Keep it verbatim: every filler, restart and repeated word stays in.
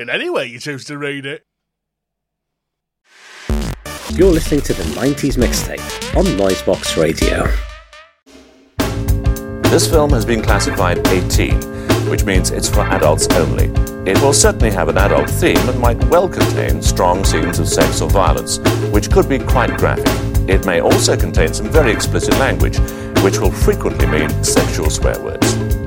in any way you choose to read it. You're listening to the nineties Mixtape on Noisebox Radio. This film has been classified eighteen, which means it's for adults only. It will certainly have an adult theme and might well contain strong scenes of sex or violence, which could be quite graphic. It may also contain some very explicit language, which will frequently mean sexual swear words.